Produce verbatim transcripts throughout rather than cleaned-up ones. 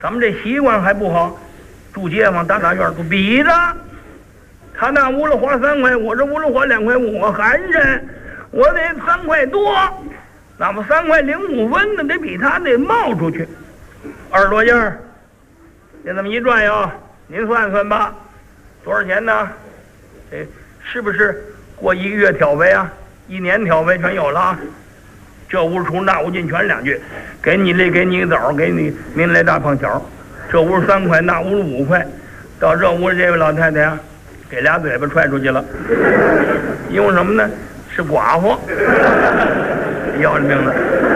咱们这习惯还不好，住街坊大大院都比着，他那屋里花三块，我这屋里花两块五，我寒碜，我得三块多，那么三块零五分的得比他得冒出去，二十多斤儿，这这么一转悠，您算算吧，多少钱呢？这是不是过一个月挑费啊？一年挑费全有了啊？这屋出那屋进全两句，给你这给你个枣，给你您来大胖条，这屋三块，那屋五块，到这屋这位老太太啊，给俩嘴巴踹出去了，因为什么呢？是寡妇，要了命了。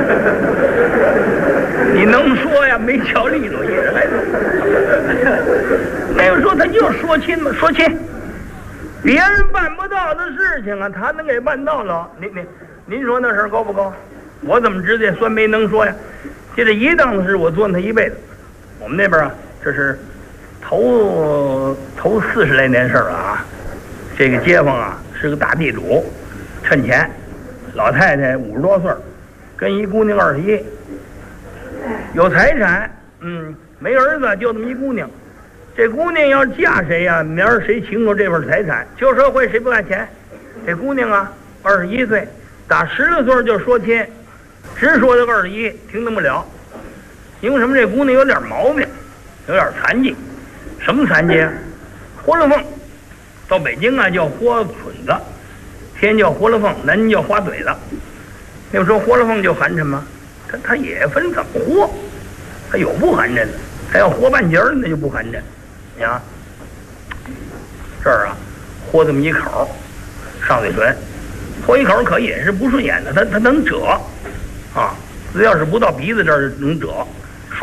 你能说呀？没瞧利落，一人来说。那个时候他就是说亲嘛，说亲，别人办不到的事情啊，他能给办到了。您您您说那事儿高不高？我怎么知道酸梅能说呀？就这一档子事，我做他一辈子。我们那边啊，这是头头四十来年事儿啊。这个街坊啊是个大地主，趁钱，老太太五十多岁，跟一姑娘二十一，有财产，嗯，没儿子，就这么一姑娘。这姑娘要嫁谁呀、啊？明儿谁清楚这份财产？旧社会谁不干钱？这姑娘啊，二十一岁，打十来岁就说亲。直说这个二十一听得不了，因为什么？这姑娘有点毛病，有点残疾。什么残疾啊？活了凤，到北京啊叫豁蠢子，天叫活了凤，南叫花嘴子。那时候活了凤就寒碜吗？他他也分怎么活，他有不寒碜的，他要活半截儿那就不寒碜。你看这儿啊，豁这么一口，上嘴唇，豁一口可也是不顺眼的，他他能褶。啊，只要是不到鼻子这儿能褶，